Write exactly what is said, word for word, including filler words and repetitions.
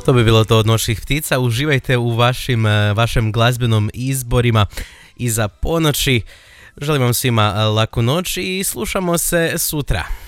To bi bilo to od Noćnih ptica. Uživajte u vašim, vašem glazbenom izborima iza ponoći. Želim vam svima laku noć i slušamo se sutra.